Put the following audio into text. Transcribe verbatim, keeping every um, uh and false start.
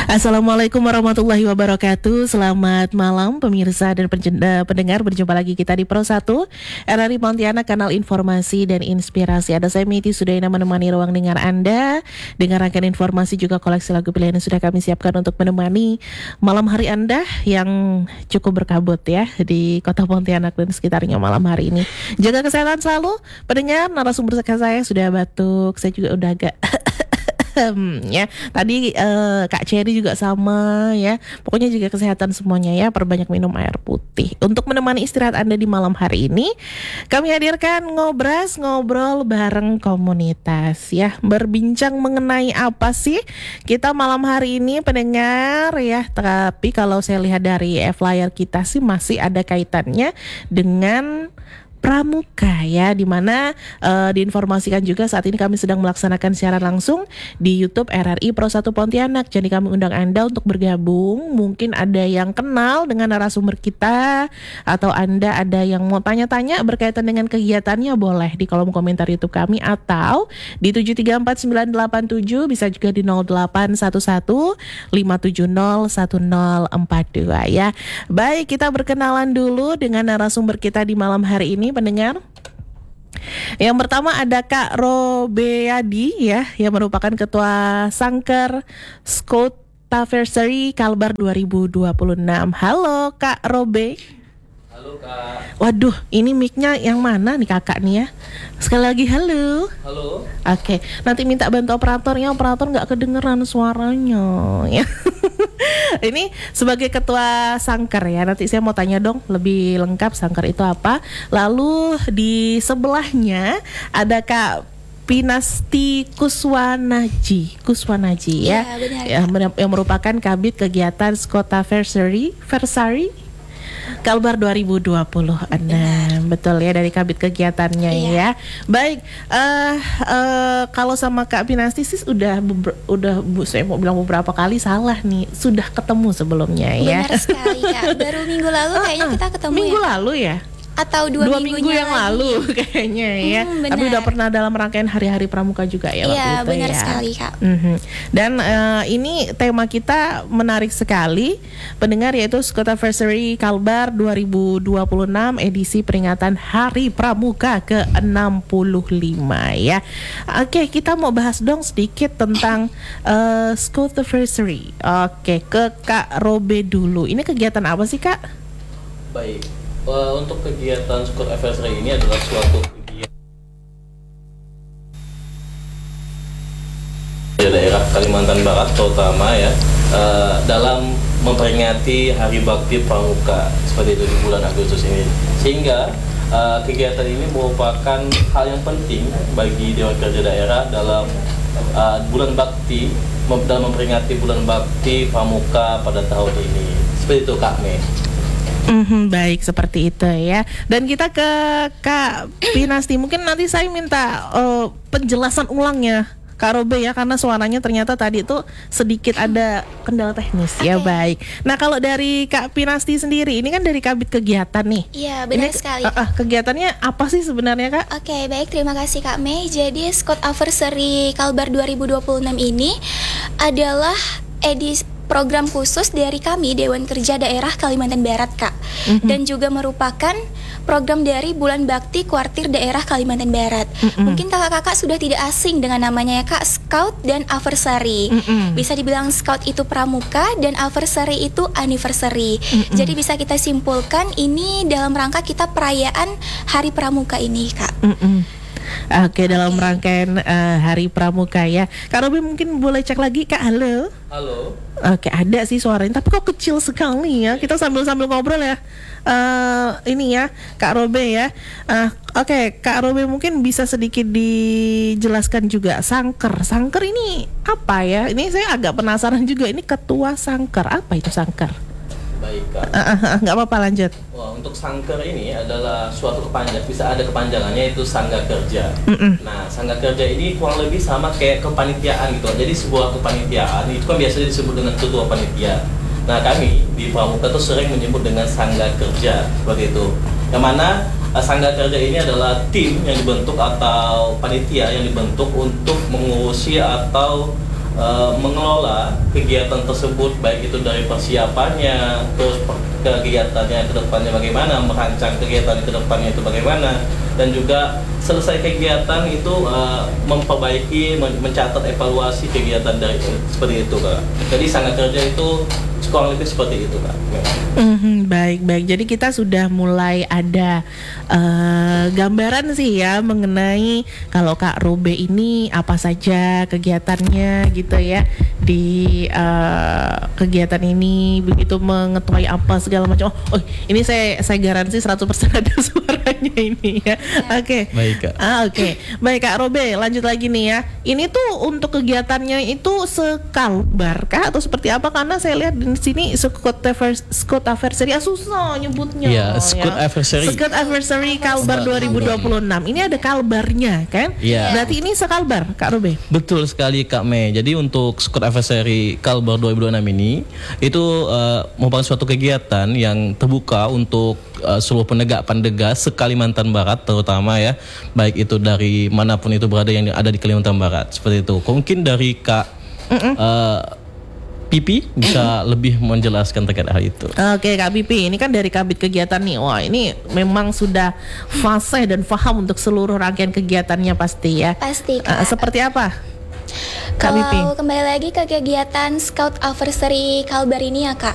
Assalamualaikum warahmatullahi wabarakatuh. Selamat malam pemirsa dan penjenda, pendengar. Berjumpa lagi kita di Pro satu R R I Pontianak, kanal informasi dan inspirasi. Ada saya Miti Sudaina menemani ruang dengar Anda. Dengarkan informasi juga koleksi lagu pilihan yang sudah kami siapkan untuk menemani malam hari Anda yang cukup berkabut ya di kota Pontianak dan sekitarnya malam hari ini. Jaga kesehatan selalu. Pendengar, narasumber saya sudah batuk. Saya juga udah agak ya, tadi uh, Kak Cherry juga sama ya. Pokoknya juga kesehatan semuanya ya. Perbanyak minum air putih. Untuk menemani istirahat Anda di malam hari ini, kami hadirkan ngobras ngobrol bareng komunitas ya. Berbincang mengenai apa sih kita malam hari ini pendengar ya. Tapi kalau saya lihat dari flyer kita sih masih ada kaitannya dengan Pramuka ya, dimana uh, diinformasikan juga saat ini kami sedang melaksanakan siaran langsung di YouTube R R I Pro satu Pontianak. Jadi kami undang Anda untuk bergabung. Mungkin ada yang kenal dengan narasumber kita, atau Anda ada yang mau tanya-tanya berkaitan dengan kegiatannya, boleh di kolom komentar YouTube kami atau di tujuh tiga empat sembilan delapan tujuh, bisa juga di nol delapan satu satu lima tujuh nol satu nol empat dua ya. Baik, kita berkenalan dulu dengan narasumber kita di malam hari ini pendengar. Yang pertama ada Kak Robeyadi ya, yang merupakan Ketua Sangker Scoutaversary Kalbar dua ribu dua puluh enam. Halo Kak Robe. Halo Kak. Waduh, ini mic-nya yang mana nih kakak nih ya? Sekali lagi halo. Halo. Oke, nanti minta bantu operatornya, operator nggak kedengeran suaranya ya. Ini sebagai ketua Sangker ya, nanti saya mau tanya dong lebih lengkap Sangker itu apa. Lalu di sebelahnya ada Kak Pinasti Kuswanaji, Kuswanaji ya, ya, benar, ya yang merupakan Kabid Kegiatan Scoutaversary Versary Kalbar dua ribu dua puluh enam. Betul ya, dari kabit kegiatannya iya. ya. Baik, uh, uh, kalau sama Kak Pinasti sih udah beber, udah bu, saya mau bilang beberapa kali salah nih, sudah ketemu sebelumnya ya. Benar sekali Kak. Baru minggu lalu kayaknya kita ketemu minggu ya. lalu ya. Atau dua, dua minggu yang lagi. lalu kayaknya ya. Hmm, Tapi udah pernah dalam rangkaian hari-hari pramuka juga ya. Iya, waktu itu benar ya. sekali Kak. Mm-hmm. Dan uh, ini tema kita menarik sekali pendengar, yaitu Scoutaversary Kalbar dua ribu dua puluh enam edisi peringatan Hari Pramuka ke enam puluh lima ya. Oke, kita mau bahas dong sedikit tentang uh, Scoutaversary. Oke, ke Kak Robe dulu. Ini kegiatan apa sih Kak? Baik. Uh, untuk kegiatan Scoutaversary ini adalah suatu kegiatan di daerah Kalimantan Barat terutama ya, uh, dalam memperingati Hari Bakti Pramuka seperti itu di bulan Agustus ini, sehingga uh, kegiatan ini merupakan hal yang penting bagi Dewan Kerja Daerah dalam uh, bulan Bakti, dalam memperingati bulan Bakti Pramuka pada tahun ini. Seperti itu Kak Mei. Mm-hmm, baik, seperti itu ya. Dan kita ke Kak Pinasti. Mungkin nanti saya minta uh, penjelasan ulangnya Kak Robe ya, karena suaranya ternyata tadi itu sedikit ada kendala teknis ya. Okay. Baik. Nah, kalau dari Kak Pinasti sendiri, ini kan dari Kabit Kegiatan nih. Iya, benar ini, sekali. Uh, uh, kegiatannya apa sih sebenarnya Kak? Oke, okay, baik, terima kasih Kak Mei. Jadi Scoutaversary Kalbar dua ribu dua puluh enam ini adalah edisi program khusus dari kami Dewan Kerja Daerah Kalimantan Barat Kak. Mm-hmm. Dan juga merupakan program dari Bulan Bakti Kuartir Daerah Kalimantan Barat. Mm-hmm. Mungkin kakak-kakak sudah tidak asing dengan namanya ya Kak, Scout dan Aversary. Mm-hmm. Bisa dibilang Scout itu pramuka dan Aversary itu anniversary. Mm-hmm. Jadi bisa kita simpulkan ini dalam rangka kita perayaan Hari Pramuka ini Kak. Mm-hmm. Oke, dalam rangkaian uh, Hari Pramuka ya. Kak Robi mungkin boleh cek lagi Kak. Halo. Halo. Oke, ada sih suaranya, tapi kok kecil sekali ya. Kita sambil-sambil ngobrol ya. Uh, ini ya, Kak Robe ya. Uh, Oke, Kak Robe mungkin bisa sedikit dijelaskan juga Sangker. Sangker ini apa ya? Ini saya agak penasaran juga. Ini Ketua Sangker. Apa itu Sangker? Baik Kak. Uh, uh, uh, nggak apa-apa, lanjut. Wah, untuk Sangker ini adalah suatu kepanjangan, bisa ada kepanjangannya, itu Sangga Kerja. Mm-mm. Nah, Sangga Kerja ini kurang lebih sama kayak kepanitiaan gitu. Jadi sebuah kepanitiaan itu kan biasanya disebut dengan ketua panitia. Nah, kami di Pramuka tuh sering menyebut dengan Sangga Kerja seperti itu. Yang mana uh, Sangga Kerja ini adalah tim yang dibentuk atau panitia yang dibentuk untuk mengurusi atau uh, mengelola kegiatan tersebut, baik itu dari persiapannya, terus per- kegiatannya ke depannya bagaimana, merancang kegiatan ke depannya itu bagaimana, dan juga selesai kegiatan itu uh, memperbaiki, men- mencatat evaluasi kegiatan dari seperti itu Kak. Jadi sangat kerja itu kurang lebih seperti itu Kak. Mhm, baik baik. Jadi kita sudah mulai ada uh, gambaran sih ya mengenai kalau Kak Robe ini apa saja kegiatannya gitu ya di uh, kegiatan ini, begitu mengetahui apa segala macam. Oh, oh ini saya saya garansi seratus persen ada suaranya ini ya. Oke. Okay. Baik Kak. Ah oke. Okay. Baik Kak Robe, lanjut lagi nih ya. Ini tuh untuk kegiatannya itu sekalbar kah atau seperti apa? Karena saya lihat di sini Scott Avers- Scott Anniversary, ah susah nyebutnya. Iya, Scott ya. Anniversary. Scott Anniversary Kalbar dua ribu dua puluh enam. Ini ada kalbarnya kan? Iya. Berarti ini sekalbar Kak Robe? Betul sekali Kak Mei. Jadi untuk Scott Anniversary Kalbar dua ribu dua puluh enam ini itu uh, merupakan suatu kegiatan yang terbuka untuk uh, seluruh penegak pendegas se-Kalimantan Barat terutama ya, baik itu dari manapun itu berada yang ada di Kalimantan Barat seperti itu. Mungkin dari Kak uh, Pipi bisa lebih menjelaskan terkait hal itu. Oke Kak Pipi, ini kan dari kabit kegiatan nih. Wah ini memang sudah fasih dan paham untuk seluruh rangkaian kegiatannya pasti ya. Pasti Uh, Kak. seperti apa? Kak Pipi? Kalau kembali lagi ke kegiatan Scout Anniversary Kalbar ini ya Kak,